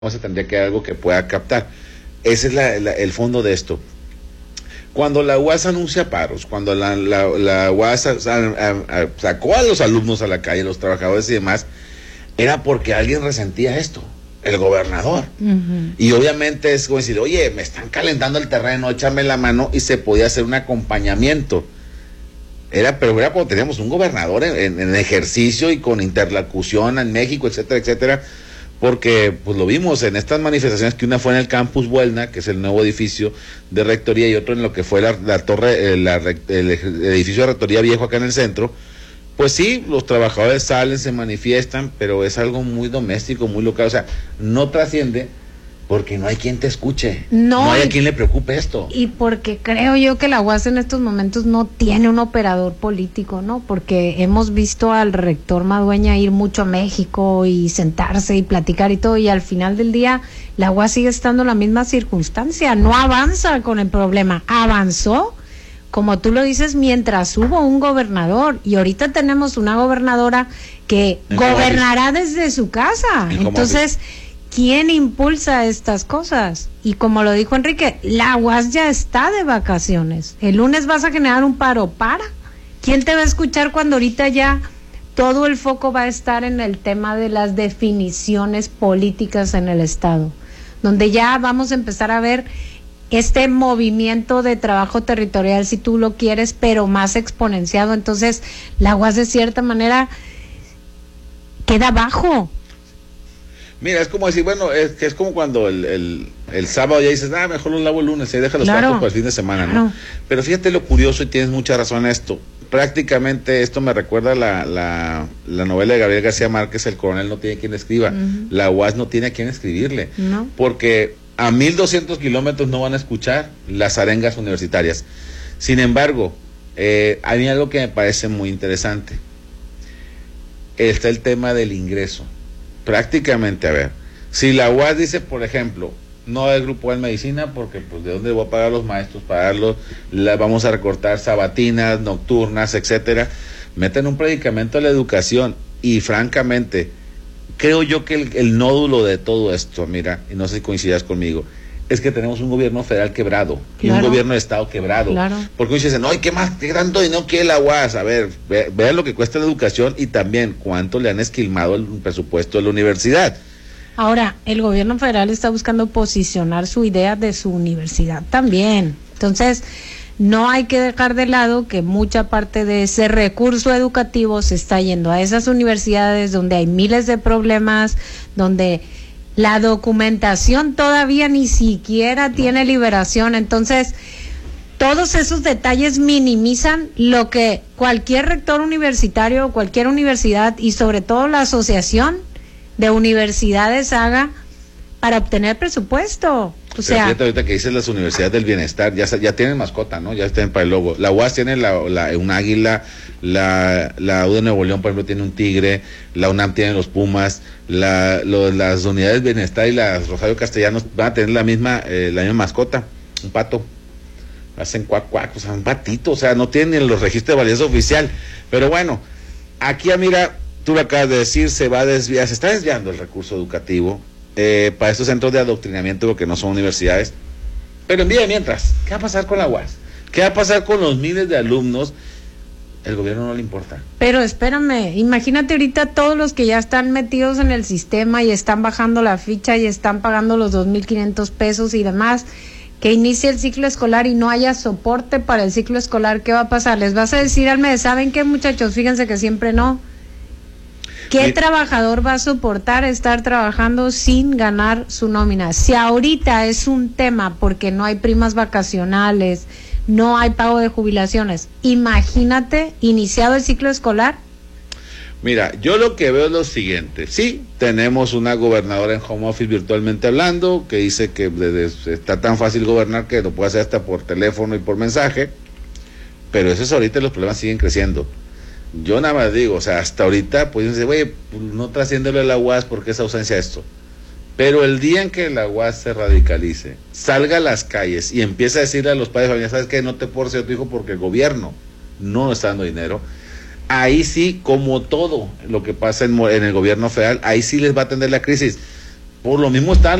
se tendría que haber algo que pueda captar. Ese es el fondo de esto. Cuando la UAS anuncia paros, cuando la UAS sacó a los alumnos a la calle, los trabajadores y demás, era porque alguien resentía esto, el gobernador. Y obviamente es como decir, oye, me están calentando el terreno, échame la mano, y se podía hacer un acompañamiento. Pero era cuando teníamos un gobernador en ejercicio y con interlocución en México, etcétera, etcétera. Porque pues lo vimos en estas manifestaciones, que una fue en el Campus Buelna, que es el nuevo edificio de rectoría, y otro en lo que fue la torre, el edificio de rectoría viejo acá en el centro. Pues sí, los trabajadores salen, se manifiestan, pero es algo muy doméstico, muy local, o sea, no trasciende porque no hay quien te escuche, no hay a quien le preocupe esto. Y porque creo yo que la UAS en estos momentos no tiene un operador político, ¿no? Porque hemos visto al rector Madueña ir mucho a México y sentarse y platicar y todo, y al final del día la UAS sigue estando en la misma circunstancia, no avanza con el problema. Avanzó, como tú lo dices, mientras hubo un gobernador, y ahorita tenemos una gobernadora que gobernará desde su casa. Entonces, ¿quién impulsa estas cosas? Y como lo dijo Enrique, la UAS ya está de vacaciones. El lunes vas a generar un paro. ¿Quién te va a escuchar cuando ahorita ya todo el foco va a estar en el tema de las definiciones políticas en el Estado? Donde ya vamos a empezar a ver este movimiento de trabajo territorial, si tú lo quieres, pero más exponenciado. Entonces, la UAS de cierta manera queda abajo. Mira, es como decir, bueno, es como cuando el sábado ya dices, mejor los lavo el lunes, y deja los trabajos para el fin de semana, ¿no? Pero fíjate lo curioso, y tienes mucha razón en esto. Prácticamente esto me recuerda la novela de Gabriel García Márquez, El coronel no tiene quien escriba. La UAS no tiene a quien escribirle. Porque a 1,200 kilómetros no van a escuchar las arengas universitarias. Sin embargo, hay algo que me parece muy interesante. Está el tema del ingreso. Prácticamente, a ver, si la UAS dice, por ejemplo, no hay grupo en medicina porque pues de dónde voy a pagar los maestros, vamos a recortar sabatinas, nocturnas, etcétera, meten un predicamento a la educación, y francamente creo yo que el nódulo de todo esto, mira, y no sé si coincidas conmigo, es que tenemos un gobierno federal quebrado y un gobierno de estado quebrado, porque muchos dicen, no, ¿qué más? ¿Qué tanto dinero quiere la UAS? A ver, vean lo que cuesta la educación, y también cuánto le han esquilmado el presupuesto de la universidad. Ahora, el gobierno federal está buscando posicionar su idea de su universidad también. Entonces, no hay que dejar de lado que mucha parte de ese recurso educativo se está yendo a esas universidades donde hay miles de problemas, donde la documentación todavía ni siquiera tiene liberación. Entonces, todos esos detalles minimizan lo que cualquier rector universitario, cualquier universidad, y sobre todo la asociación de universidades haga para obtener presupuesto. O sea, fíjate ahorita que dices las universidades del bienestar, ya tienen mascota, ¿no? Ya tienen para el logo. La UAS tiene un águila, la U de Nuevo León, por ejemplo, tiene un tigre, la UNAM tiene los pumas, las unidades de bienestar y las Rosario Castellanos van a tener la misma mascota, un pato. Hacen cuac, cuac, o sea, un patito, o sea, no tienen los registros de validez oficial. Pero bueno, aquí, mira, tú lo acabas de decir, se está desviando el recurso educativo para estos centros de adoctrinamiento, porque no son universidades. Pero en vida mientras, ¿qué va a pasar con la UAS? ¿Qué va a pasar con los miles de alumnos? El gobierno no le importa. Pero espérame, imagínate ahorita todos los que ya están metidos en el sistema y están bajando la ficha y están pagando los 2,500 pesos y demás, que inicie el ciclo escolar y no haya soporte para el ciclo escolar. ¿Qué va a pasar? ¿Les vas a decir al mes, saben qué, muchachos? Fíjense que siempre no. ¿Qué trabajador va a soportar estar trabajando sin ganar su nómina? Si ahorita es un tema porque no hay primas vacacionales, no hay pago de jubilaciones, imagínate iniciado el ciclo escolar. Mira, yo lo que veo es lo siguiente. Sí, tenemos una gobernadora en home office virtualmente hablando, que dice que está tan fácil gobernar que lo puede hacer hasta por teléfono y por mensaje, pero eso es ahorita, los problemas siguen creciendo. Yo nada más digo, o sea, hasta ahorita, pues dice, oye, pues, no trasciéndole a la UAS porque es ausencia de esto. Pero el día en que la UAS se radicalice, salga a las calles y empiece a decirle a los padres de familia, ¿sabes qué? No te puedo ser tu hijo porque el gobierno no está dando dinero. Ahí sí, como todo lo que pasa en el gobierno federal, ahí sí les va a atender la crisis. Por lo mismo está